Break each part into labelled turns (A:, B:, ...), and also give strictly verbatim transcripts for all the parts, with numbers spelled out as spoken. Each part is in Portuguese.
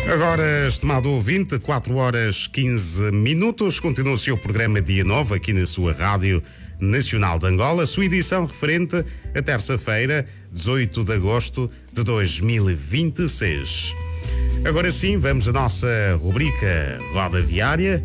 A: Agora, estimado ouvinte, quatro horas quinze minutos, continua o seu programa Dia Novo aqui na sua Rádio Nacional de Angola, sua edição referente a terça-feira, dezoito de agosto de dois mil e vinte e seis. Agora sim, vamos à nossa rubrica Roda Viária.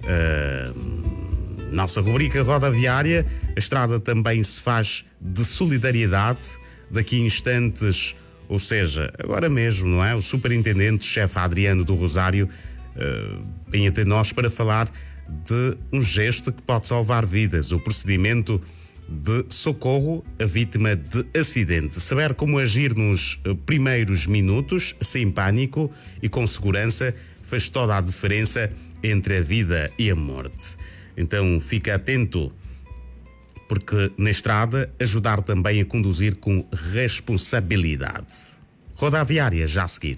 A: Uh, nossa rubrica Roda Viária, a estrada também se faz de solidariedade. Daqui a instantes, ou seja, agora mesmo, não é? O superintendente-chefe Adriano do Rosário uh, vem até nós para falar de um gesto que pode salvar vidas, o procedimento de socorro à vítima de acidente. Saber como agir nos primeiros minutos, sem pânico e com segurança, faz toda a diferença entre a vida e a morte. Então fica atento, porque na estrada ajudar também a conduzir com responsabilidade. Roda Viária já a seguir.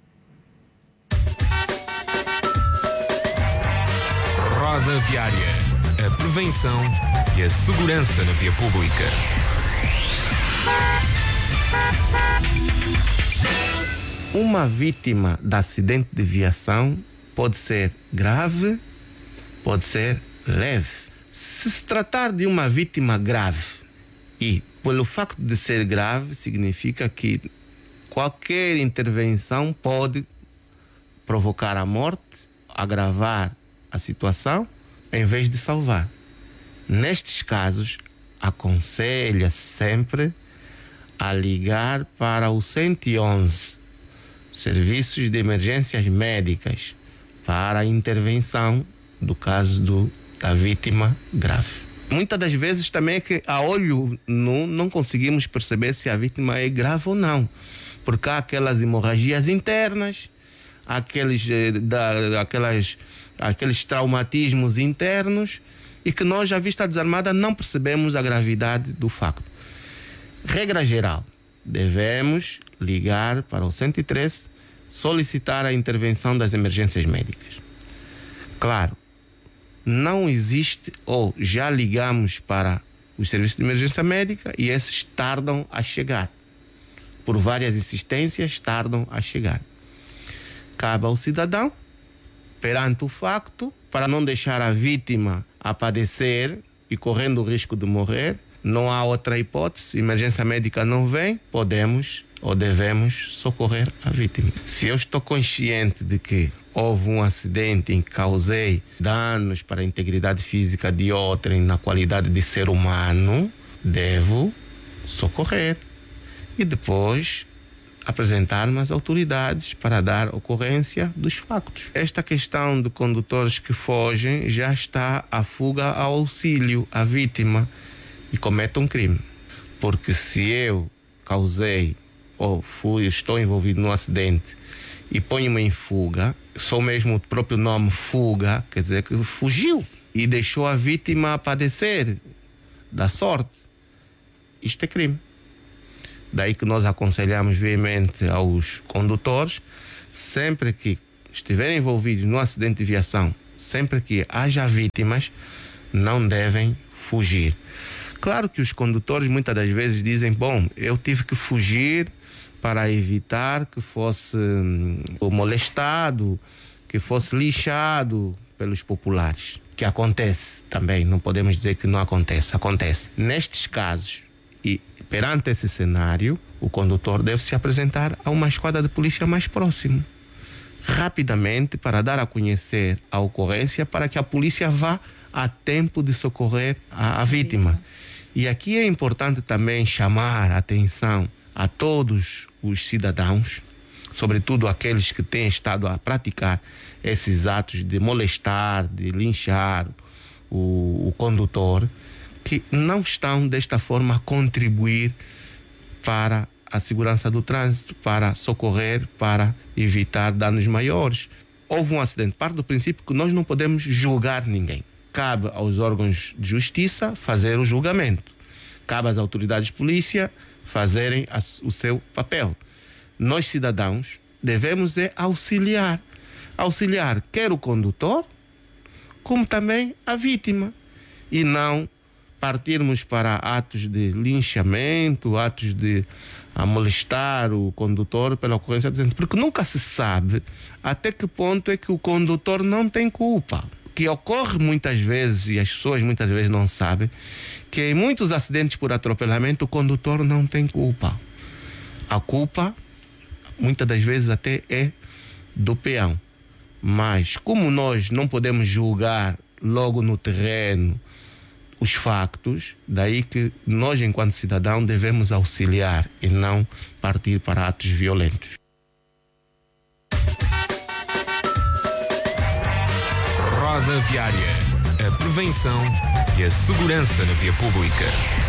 B: Roda Viária. A prevenção e a segurança na via pública.
C: Uma vítima de acidente de viação pode ser grave, pode ser leve. Se se tratar de uma vítima grave, e pelo facto de ser grave, significa que qualquer intervenção pode provocar a morte, agravar a situação, em vez de salvar. Nestes casos, aconselha sempre a ligar para o cento e onze, Serviços de Emergências Médicas, para a intervenção do caso do, da vítima grave. Muitas das vezes também é que a olho nu não conseguimos perceber se a vítima é grave ou não, porque há aquelas hemorragias internas, aqueles, da, aquelas, aqueles traumatismos internos, e que nós, à vista desarmada, não percebemos a gravidade do facto. Regra geral, devemos ligar para o cento e treze, solicitar a intervenção das emergências médicas. Claro, não existe, ou já ligamos para os serviços de emergência médica e esses tardam a chegar. Por várias insistências, tardam a chegar. Cabe ao cidadão, perante o facto, para não deixar a vítima a padecer e correndo o risco de morrer, não há outra hipótese, emergência médica não vem, podemos ou devemos socorrer a vítima. Se eu estou consciente de que houve um acidente em que causei danos para a integridade física de outrem na qualidade de ser humano, devo socorrer e depois apresentar-me às autoridades para dar ocorrência dos factos. Esta questão de condutores que fogem já está a fuga ao auxílio à vítima e comete um crime. Porque se eu causei ou fui, estou envolvido num acidente e ponho-me em fuga, só mesmo o próprio nome fuga, quer dizer que fugiu e deixou a vítima a padecer da sorte. Isto é crime. Daí que nós aconselhamos veemente aos condutores, sempre que estiverem envolvidos num acidente de viação, sempre que haja vítimas, não devem fugir. Claro que os condutores muitas das vezes dizem, bom, eu tive que fugir para evitar que fosse hum, molestado, que fosse lixado pelos populares. Que acontece também, não podemos dizer que não acontece, acontece. Nestes casos, e perante esse cenário, o condutor deve se apresentar a uma esquadra de polícia mais próximo, rapidamente, para dar a conhecer a ocorrência, para que a polícia vá a tempo de socorrer a, a vítima. E aqui é importante também chamar a atenção a todos os cidadãos, sobretudo aqueles que têm estado a praticar esses atos de molestar, de linchar o, o condutor, que não estão desta forma a contribuir para a segurança do trânsito, para socorrer, para evitar danos maiores. Houve um acidente, parte do princípio que nós não podemos julgar ninguém. Cabe aos órgãos de justiça fazer o julgamento. Cabe às autoridades de polícia fazerem a, o seu papel. Nós, cidadãos, devemos é auxiliar. Auxiliar quer o condutor, como também a vítima. E não partirmos para atos de linchamento, atos de a molestar o condutor pela ocorrência de acidente, porque nunca se sabe até que ponto é que o condutor não tem culpa. Que ocorre muitas vezes, e as pessoas muitas vezes não sabem, que em muitos acidentes por atropelamento o condutor não tem culpa. A culpa, muitas das vezes até é do peão. Mas como nós não podemos julgar logo no terreno os factos, daí que nós, enquanto cidadão, devemos auxiliar e não partir para atos violentos.
B: Roda Viária. A prevenção e a segurança na via pública.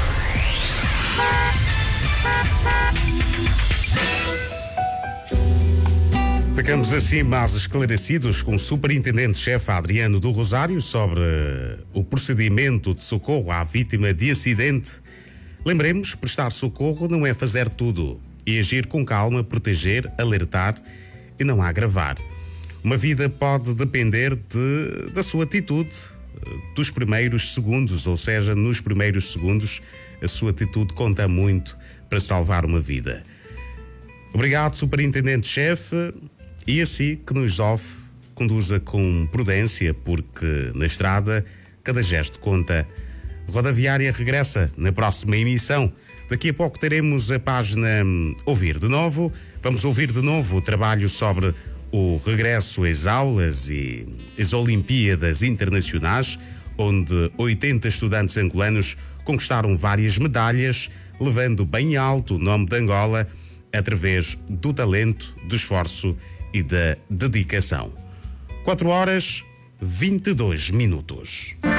A: Ficamos assim mais esclarecidos com o Superintendente-Chefe Adriano do Rosário sobre o procedimento de socorro à vítima de acidente. Lembremos, prestar socorro não é fazer tudo, e agir com calma, proteger, alertar e não agravar. Uma vida pode depender de, da sua atitude, dos primeiros segundos, ou seja, nos primeiros segundos, a sua atitude conta muito para salvar uma vida. Obrigado, Superintendente-Chefe. E assim que nos ouve, conduza com prudência, porque na estrada cada gesto conta. Roda Viária regressa na próxima emissão. Daqui a pouco teremos a página Ouvir de Novo. Vamos ouvir de novo o trabalho sobre o regresso às aulas e as Olimpíadas Internacionais, onde oitenta estudantes angolanos conquistaram várias medalhas, levando bem alto o nome de Angola através do talento, do esforço e da dedicação. quatro horas, vinte e dois minutos.